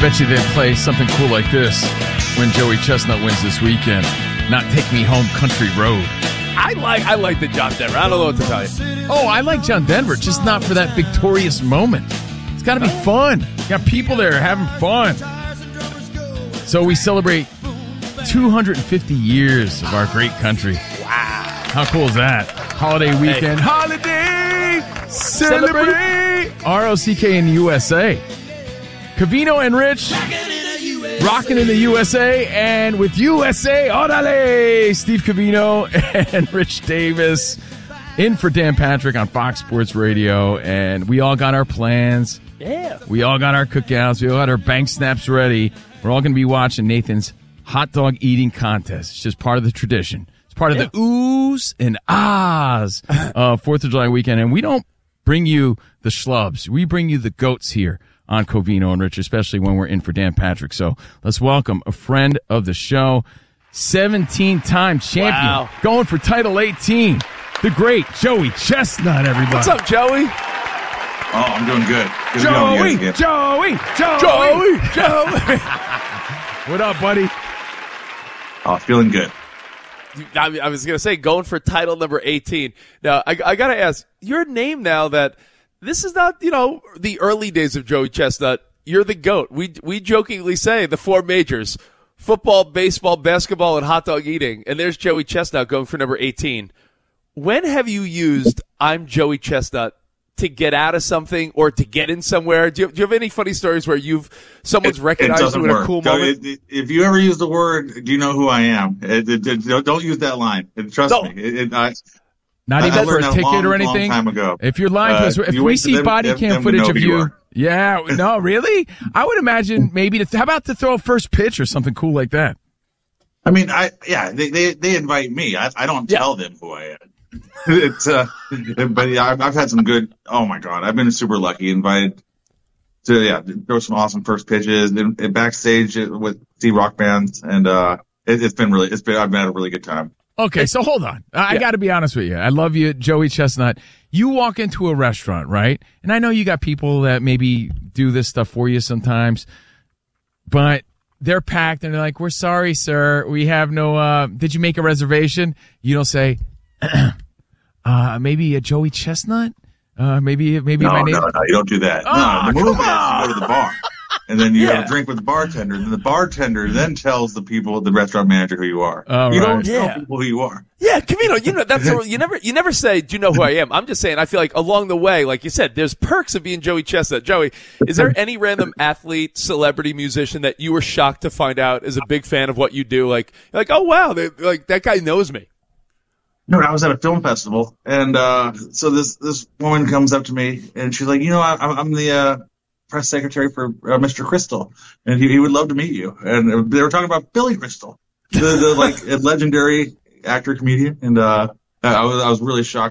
bet you they'd play something cool like this when Joey Chestnut wins this weekend. Not Take Me Home Country Road. I like the John Denver. I don't know what to tell you. Oh, I like John Denver, just not for that victorious moment. It's got to be fun. You got people there having fun. So we celebrate 250 years of our great country. Wow. How cool is that? Holiday weekend. Hey. Holiday! Celebrate! ROCK in the USA. Covino and Rich rocking in the USA, and with USA, orale! Steve Covino and Rich Davis in for Dan Patrick on Fox Sports Radio, and we all got our plans. Yeah. We all got our cookouts. We all got our bank snaps ready. We're all going to be watching Nathan's hot dog eating contest. It's just part of the tradition. It's part of the oohs and ahs of 4th of July weekend, and we don't bring you the schlubs. We bring you the goats here on Covino and Rich, especially when we're in for Dan Patrick. So let's welcome a friend of the show, 17-time champion, going for Title 18, the great Joey Chestnut, everybody. What's up, Joey? Oh, I'm doing good. Joey. What up, buddy? Oh, feeling good. I was going to say, going for title number 18. Now, I got to ask, your name now that this is not, the early days of Joey Chestnut. You're the GOAT. We jokingly say the 4 majors: football, baseball, basketball, and hot dog eating. And there's Joey Chestnut going for number 18. When have you used "I'm Joey Chestnut" to get out of something or to get in somewhere? Do you have any funny stories where someone's recognized you in a cool moment? If you ever use the word, "Do you know who I am?" Don't use that line. Trust me. Not even for a ticket or anything? Long time ago. If you're lying to us, if we see body cam footage of you. Yeah, no, really? I would imagine maybe how about to throw a first pitch or something cool like that? I mean, they invite me. I don't tell them who I am. But yeah, I've had some good, oh my God, I've been super lucky, invited to, throw some awesome first pitches and backstage with rock bands. And, I've had a really good time. Okay, so hold on. I got to be honest with you. I love you, Joey Chestnut. You walk into a restaurant, right? And I know you got people that maybe do this stuff for you sometimes, but they're packed and they're like, "We're sorry, sir. We have no, did you make a reservation?" You don't say, maybe a Joey Chestnut? Maybe my name. No, you don't do that. The move is you go to the bar. And then you have a drink with the bartender, and the bartender then tells the restaurant manager who you are. You don't tell people who you are. Yeah, Covino, you never say, "Do you know who I am?" I'm just saying, I feel like along the way, like you said, there's perks of being Joey Chestnut. Joey, is there any random athlete, celebrity, musician that you were shocked to find out is a big fan of what you do? Like, oh wow, that guy knows me. No, I was at a film festival, and so this woman comes up to me, and she's like, I'm the press secretary for Mr. Crystal, and he would love to meet you. And they were talking about Billy Crystal, the legendary actor comedian, and I was really shocked